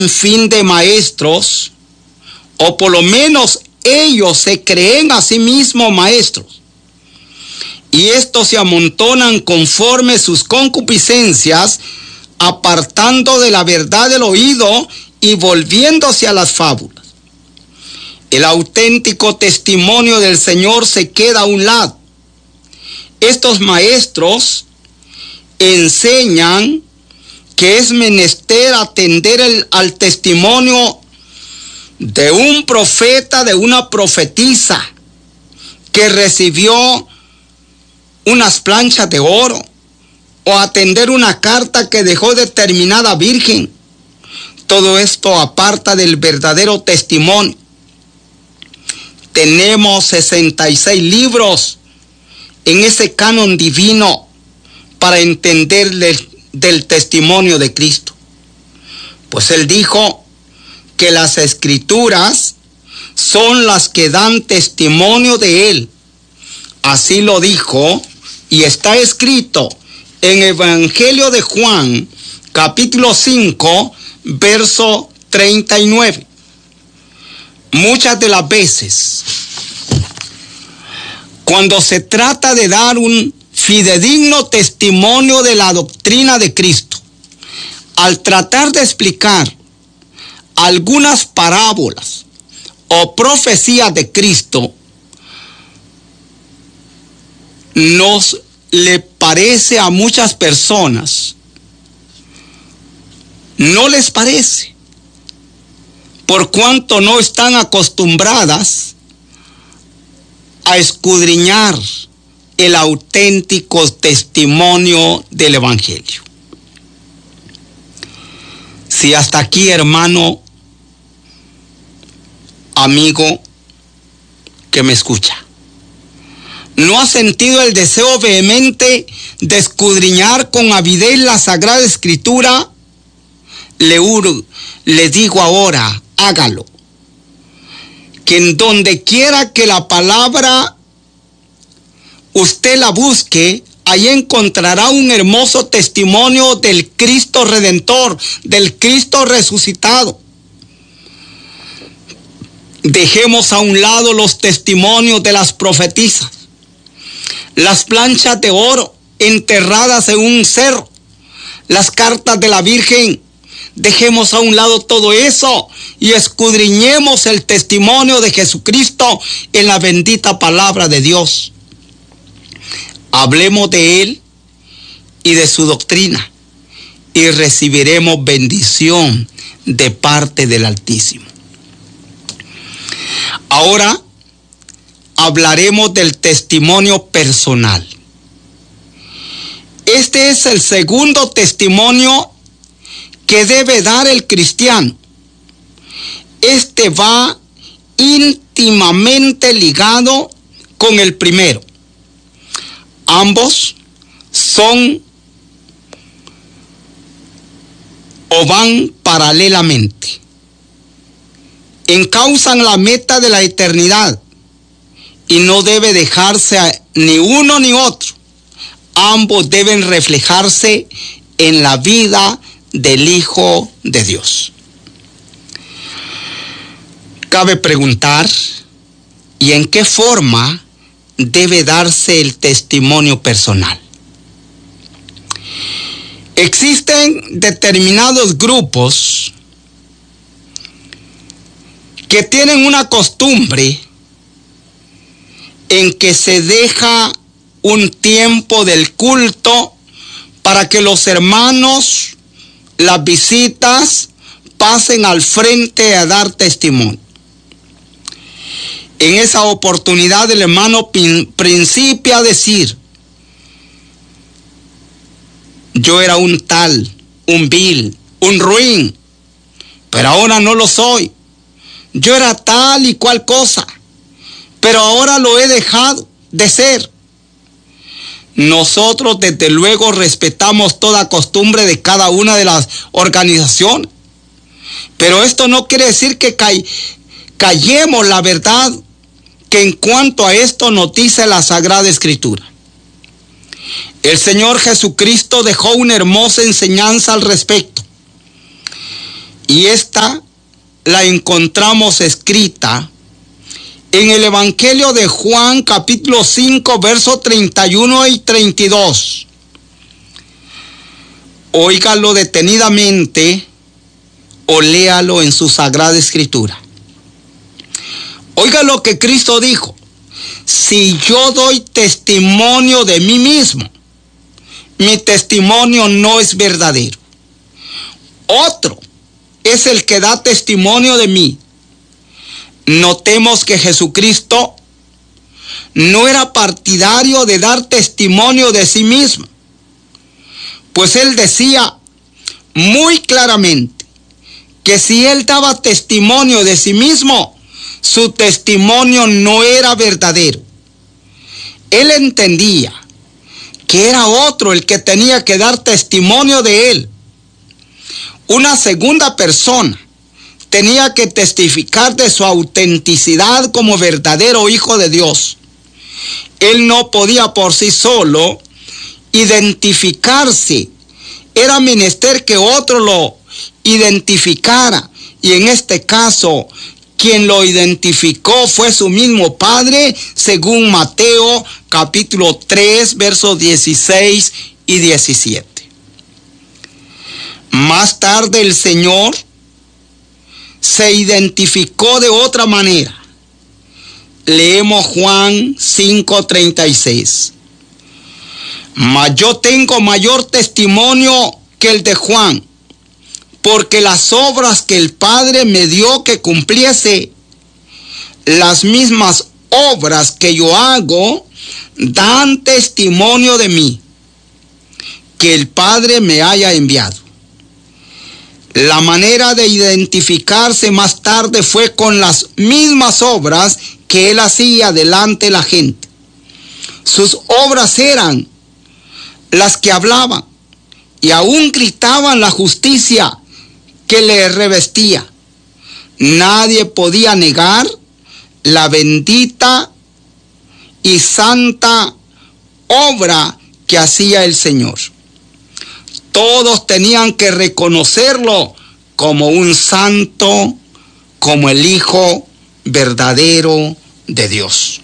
fin de maestros, o por lo menos ellos se creen a sí mismos maestros, y estos se amontonan conforme sus concupiscencias, apartando de la verdad el oído y volviéndose a las fábulas. El auténtico testimonio del Señor se queda a un lado. Estos maestros enseñan que es menester atender al testimonio de un profeta, de una profetisa que recibió unas planchas de oro, o atender una carta que dejó determinada virgen. Todo esto aparta del verdadero testimonio. Tenemos 66 libros en ese canon divino para entender del testimonio de Cristo. Pues Él dijo que las Escrituras son las que dan testimonio de Él. Así lo dijo, y está escrito en Evangelio de Juan, capítulo 5, verso 39. Muchas de las veces, cuando se trata de dar un fidedigno testimonio de la doctrina de Cristo, al tratar de explicar algunas parábolas o profecías de Cristo, nos le parece a muchas personas, no les parece, por cuanto no están acostumbradas a escudriñar el auténtico testimonio del Evangelio. Si hasta aquí, hermano, amigo que me escucha, no ha sentido el deseo vehemente de escudriñar con avidez la Sagrada Escritura, le digo ahora, hágalo. Que en donde quiera que la palabra usted la busque, ahí encontrará un hermoso testimonio del Cristo Redentor, del Cristo resucitado. Dejemos a un lado los testimonios de las profetisas, las planchas de oro enterradas en un cerro, las cartas de la Virgen. Dejemos a un lado todo eso y escudriñemos el testimonio de Jesucristo en la bendita palabra de Dios. Hablemos de Él y de su doctrina y recibiremos bendición de parte del Altísimo. Ahora hablaremos del testimonio personal. Este es el segundo testimonio que debe dar el cristiano. Este va íntimamente ligado con el primero. Ambos son o van paralelamente. Encausan la meta de la eternidad y no debe dejarse ni uno ni otro. Ambos deben reflejarse en la vida del Hijo de Dios. Cabe preguntar, ¿y en qué forma debe darse el testimonio personal? Existen determinados grupos que tienen una costumbre en que se deja un tiempo del culto para que los hermanos, las visitas, pasen al frente a dar testimonio. En esa oportunidad el hermano principia a decir: yo era un tal, un vil, un ruin, pero ahora no lo soy. Yo era tal y cual cosa, pero ahora lo he dejado de ser. Nosotros desde luego respetamos toda costumbre de cada una de las organizaciones, pero esto no quiere decir que callemos la verdad que en cuanto a esto nos dice la Sagrada Escritura. El Señor Jesucristo dejó una hermosa enseñanza al respecto, Y esta la encontramos escrita en el Evangelio de Juan, capítulo 5, versos 31 y 32. Óigalo detenidamente o léalo en su Sagrada Escritura. Oiga lo que Cristo dijo: si yo doy testimonio de mí mismo, mi testimonio no es verdadero. Otro es el que da testimonio de mí. Notemos que Jesucristo no era partidario de dar testimonio de sí mismo, pues él decía muy claramente que si él daba testimonio de sí mismo, su testimonio no era verdadero. Él entendía que era otro el que tenía que dar testimonio de él. Una segunda persona tenía que testificar de su autenticidad como verdadero hijo de Dios. Él no podía por sí solo identificarse. Era menester que otro lo identificara, y en este caso quien lo identificó fue su mismo Padre, según Mateo capítulo 3, versos 16 y 17. Más tarde el Señor se identificó de otra manera. Leemos Juan 5:36. Mas yo tengo mayor testimonio que el de Juan, porque las obras que el Padre me dio que cumpliese, las mismas obras que yo hago, dan testimonio de mí, que el Padre me haya enviado. La manera de identificarse más tarde fue con las mismas obras que él hacía delante de la gente. Sus obras eran las que hablaban y aún gritaban la justicia que le revestía. Nadie podía negar la bendita y santa obra que hacía el Señor. Todos tenían que reconocerlo como un santo, como el Hijo verdadero de Dios.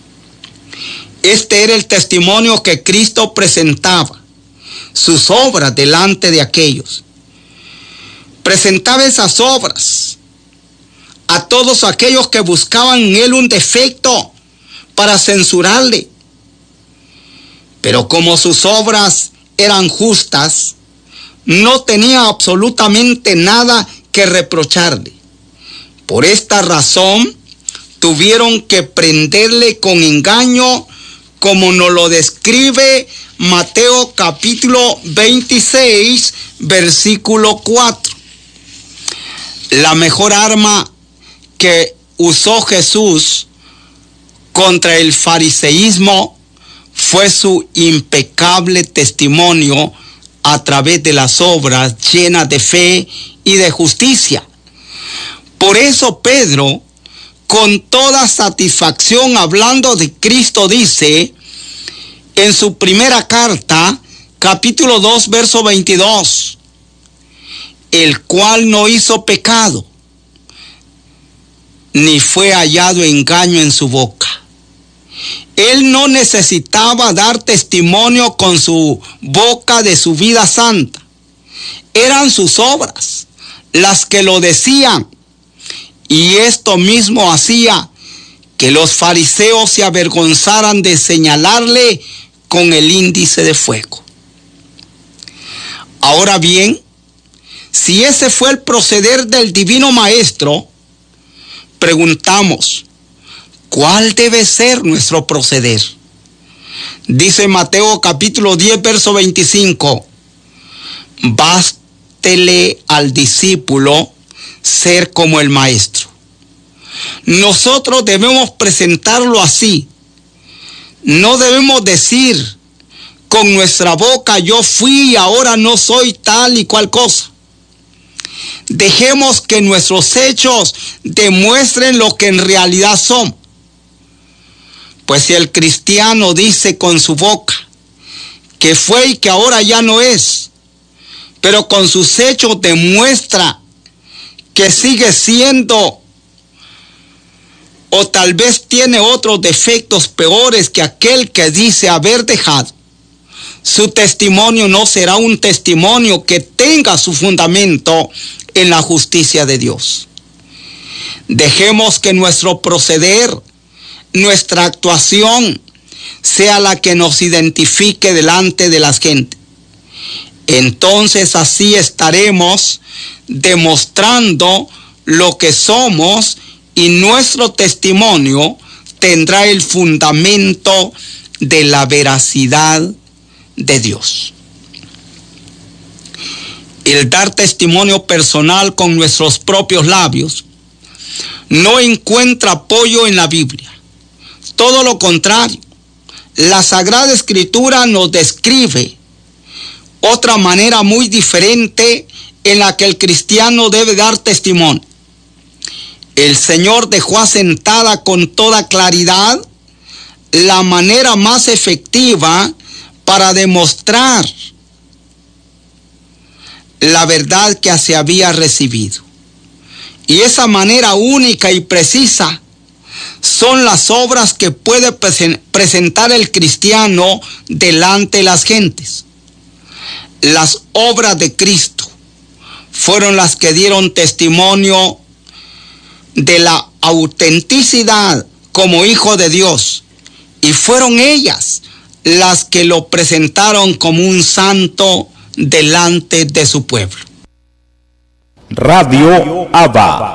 Este era el testimonio que Cristo presentaba, sus obras delante de aquellos. Presentaba esas obras a todos aquellos que buscaban en él un defecto para censurarle. Pero como sus obras eran justas, no tenía absolutamente nada que reprocharle. Por esta razón, tuvieron que prenderle con engaño, como nos lo describe Mateo capítulo 26, versículo 4. La mejor arma que usó Jesús contra el fariseísmo fue su impecable testimonio a través de las obras llenas de fe y de justicia. Por eso Pedro, con toda satisfacción hablando de Cristo, dice en su primera carta, capítulo 2, verso 22, el cual no hizo pecado, ni fue hallado engaño en su boca. Él no necesitaba dar testimonio con su boca de su vida santa. Eran sus obras las que lo decían. Y esto mismo hacía que los fariseos se avergonzaran de señalarle con el índice de fuego. Ahora bien, si ese fue el proceder del divino maestro, preguntamos, ¿cuál debe ser nuestro proceder? Dice Mateo capítulo 10, verso 25, bástele al discípulo ser como el maestro. Nosotros debemos presentarlo así. No debemos decir con nuestra boca, yo fui y ahora no soy tal y cual cosa. Dejemos que nuestros hechos demuestren lo que en realidad son. Pues si el cristiano dice con su boca que fue y que ahora ya no es, pero con sus hechos demuestra que sigue siendo, o tal vez tiene otros defectos peores que aquel que dice haber dejado, su testimonio no será un testimonio que tenga su fundamento en la justicia de Dios. Dejemos que nuestro proceder, nuestra actuación, sea la que nos identifique delante de las gentes. Entonces así estaremos demostrando lo que somos, y nuestro testimonio tendrá el fundamento de la veracidad de Dios. El dar testimonio personal con nuestros propios labios no encuentra apoyo en la Biblia. Todo lo contrario, la Sagrada Escritura nos describe otra manera muy diferente en la que el cristiano debe dar testimonio. El Señor dejó asentada con toda claridad la manera más efectiva para demostrar la verdad que se había recibido. Y esa manera única y precisa son las obras que puede presentar el cristiano delante de las gentes. Las obras de Cristo fueron las que dieron testimonio de la autenticidad como Hijo de Dios, y fueron ellas las que lo presentaron como un santo delante de su pueblo. Radio Abba.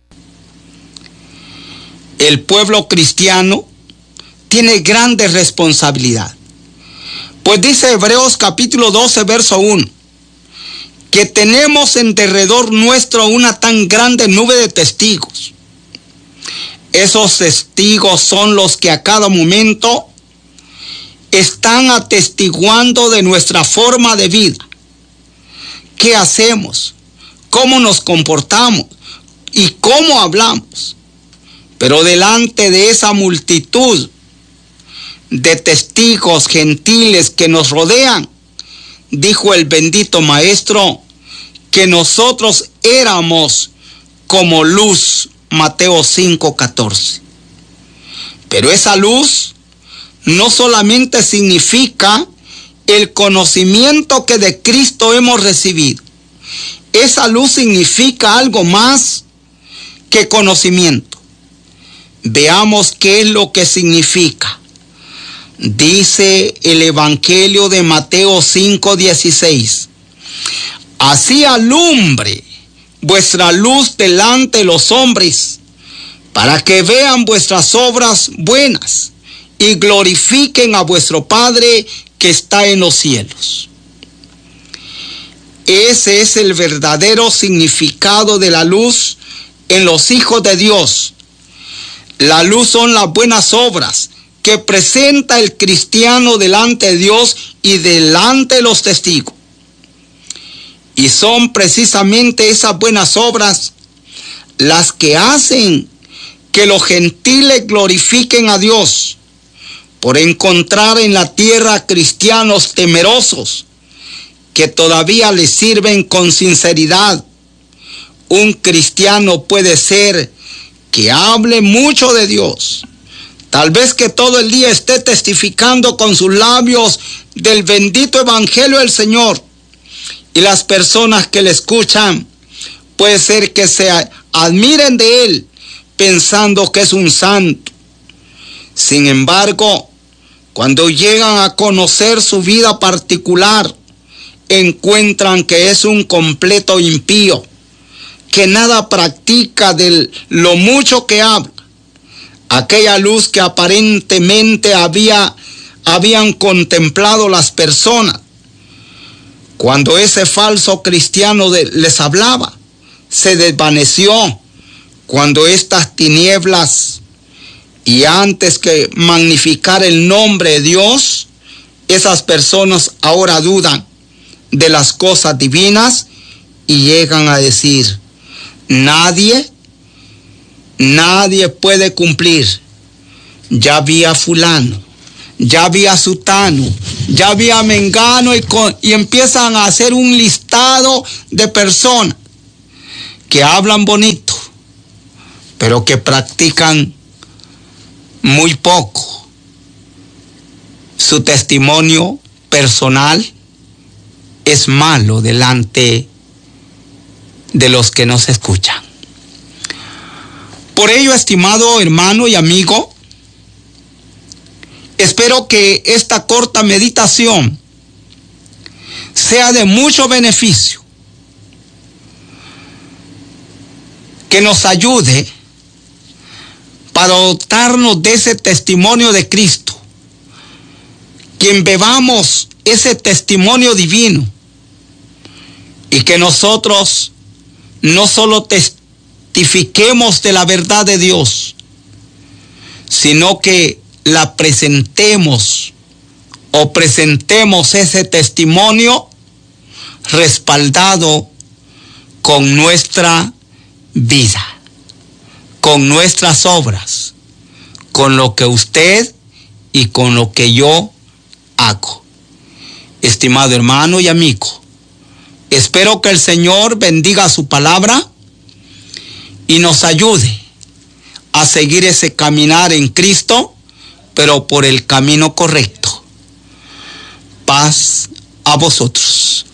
El pueblo cristiano tiene grande responsabilidad, pues dice Hebreos capítulo 12, verso 1, que tenemos en derredor nuestro una tan grande nube de testigos. Esos testigos son los que a cada momento están atestiguando de nuestra forma de vida. ¿Qué hacemos? ¿Cómo nos comportamos? ¿Y cómo hablamos? Pero delante de esa multitud de testigos gentiles que nos rodean, dijo el bendito Maestro que nosotros éramos como luz, Mateo 5:14. Pero esa luz no solamente significa el conocimiento que de Cristo hemos recibido. Esa luz significa algo más que conocimiento. Veamos qué es lo que significa. Dice el Evangelio de Mateo 5:16. Así alumbre vuestra luz delante de los hombres, para que vean vuestras obras buenas y glorifiquen a vuestro Padre que está en los cielos. Ese es el verdadero significado de la luz en los hijos de Dios. La luz son las buenas obras que presenta el cristiano delante de Dios y delante de los testigos. Y son precisamente esas buenas obras las que hacen que los gentiles glorifiquen a Dios, por encontrar en la tierra cristianos temerosos que todavía les sirven con sinceridad. Un cristiano puede ser que hable mucho de Dios, tal vez que todo el día esté testificando con sus labios del bendito evangelio del Señor, y las personas que le escuchan puede ser que se admiren de él pensando que es un santo. Sin embargo, cuando llegan a conocer su vida particular, encuentran que es un completo impío, que nada practica de lo mucho que habla. Aquella luz que aparentemente habían contemplado las personas, cuando ese falso cristiano les hablaba, se desvaneció cuando estas tinieblas, y antes que magnificar el nombre de Dios, esas personas ahora dudan de las cosas divinas y llegan a decir: nadie puede cumplir. Ya vi a fulano, ya vi a sutano, ya vi a mengano, y empiezan a hacer un listado de personas que hablan bonito, pero que practican muy poco. Su testimonio personal es malo delante de los que nos escuchan. Por ello, estimado hermano y amigo, espero que esta corta meditación sea de mucho beneficio, que nos ayude para dotarnos de ese testimonio de Cristo, quien bebamos ese testimonio divino, y que nosotros no solo testifiquemos de la verdad de Dios, sino que la presentemos o presentemos ese testimonio respaldado con nuestra vida, con nuestras obras, con lo que usted y con lo que yo hago. Estimado hermano y amigo, espero que el Señor bendiga su palabra y nos ayude a seguir ese caminar en Cristo, pero por el camino correcto. Paz a vosotros.